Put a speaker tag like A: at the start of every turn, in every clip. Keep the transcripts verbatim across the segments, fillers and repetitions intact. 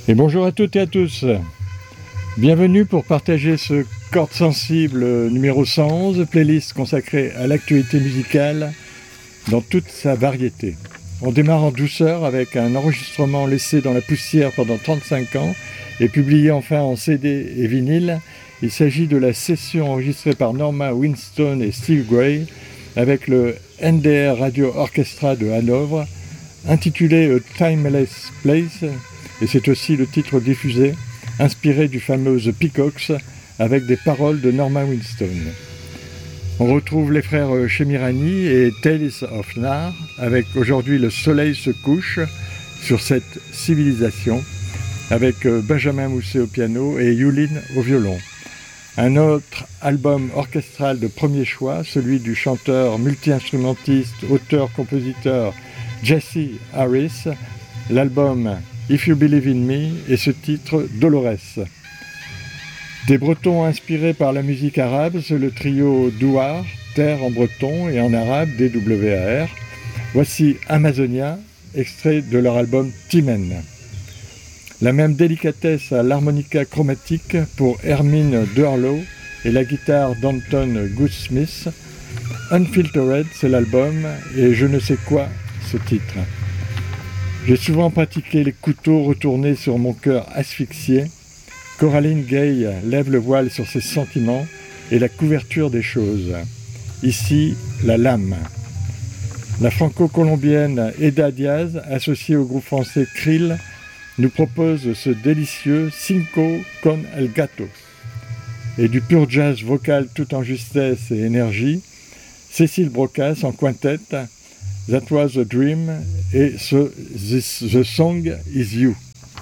A: Et bonjour à toutes et à tous. Bienvenue pour partager ce Cordes Sensibles numéro cent onze, playlist consacrée à l'actualité musicale dans toute sa variété. On démarre en douceur avec un enregistrement laissé dans la poussière pendant trente-cinq ans et publié enfin en C D et vinyle. Il s'agit de la session enregistrée par Norma Winstone et Steve Gray avec le N D R Radio Orchestra de Hanovre, intitulé A Timeless Place, et c'est aussi le titre diffusé, inspiré du fameux The Peacocks, avec des paroles de Norma Winstone. On retrouve les frères Shemirani et Tales of Nar, avec aujourd'hui Le Soleil se couche sur cette civilisation, avec Benjamin Mousset au piano et Yulin au violon. Un autre album orchestral de premier choix, celui du chanteur multi-instrumentiste, auteur-compositeur Jesse Harris, l'album If You Believe in Me et ce titre Dolores. Des Bretons inspirés par la musique arabe, c'est le trio Douar, terre en breton et en arabe D W A R. Voici Amazonia, extrait de leur album Timen. La même délicatesse à l'harmonica chromatique pour Hermine Durlow et la guitare d'Anton Goodsmith. Unfiltered, c'est l'album, et Je ne sais quoi, ce titre. J'ai souvent pratiqué les couteaux retournés sur mon cœur asphyxié. Coraline Gay lève le voile sur ses sentiments et la couverture des choses. Ici, la lame. La franco-colombienne Eda Diaz, associée au groupe français Krill, nous propose ce délicieux Cinco con el gato. Et du pur jazz vocal tout en justesse et énergie, Cécile Brocas en quintette, That Was a Dream et ce This, The Song Is You.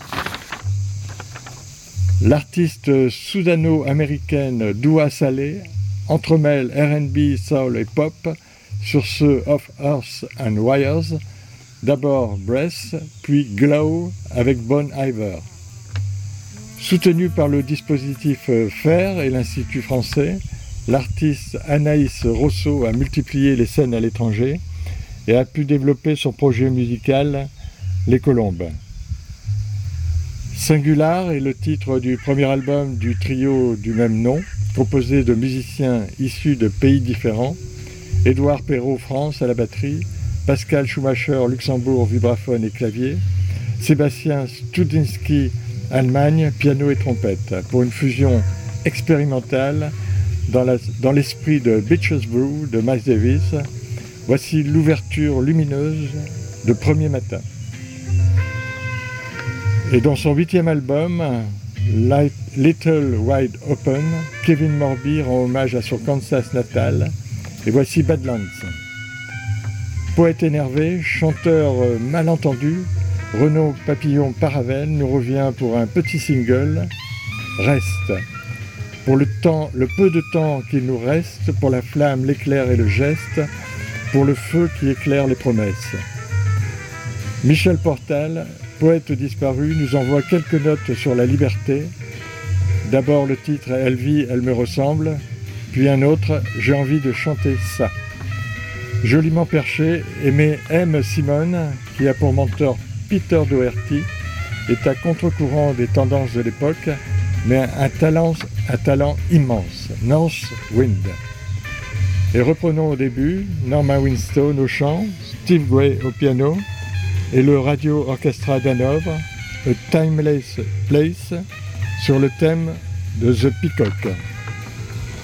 A: L'artiste soudano-américaine Doua Saleh entremêle R and B, soul et pop sur ce Of Earth and Wires, d'abord Breath, puis Glow avec Bon Iver. Soutenu par le dispositif F A I R et l'Institut français, l'artiste Anaïs Rosso a multiplié les scènes à l'étranger et a pu développer son projet musical Les Colombes. Singular est le titre du premier album du trio du même nom, composé de musiciens issus de pays différents, Édouard Perrault, France, à la batterie, Pascal Schumacher, Luxembourg, vibraphone et clavier, Sébastien Studzinski, Allemagne, piano et trompette, pour une fusion expérimentale dans, la, dans l'esprit de Beaches Brew de Miles Davis. Voici l'ouverture lumineuse de Premier Matin. Et dans son huitième album, Little Wide Open, Kevin Morby rend hommage à son Kansas natal. Et voici Badlands. Poète énervé, chanteur malentendu, Renaud Papillon Paravel nous revient pour un petit single, Reste. Pour le temps, le peu de temps qu'il nous reste, pour la flamme, l'éclair et le geste, pour le feu qui éclaire les promesses. Michel Portal, poète disparu, nous envoie quelques notes sur la liberté. D'abord le titre « Elle vit, elle me ressemble », puis un autre « J'ai envie de chanter ça ». Joliment perché, Aimé M. Simone, qui a pour mentor Peter Doherty, est à contre-courant des tendances de l'époque, mais un talent, un talent immense, North Wind. Et reprenons au début, Norma Winstone au chant, Steve Gray au piano, et le Radio Orchestra d'Hanovre, A Timeless Place, sur le thème de The Peacock.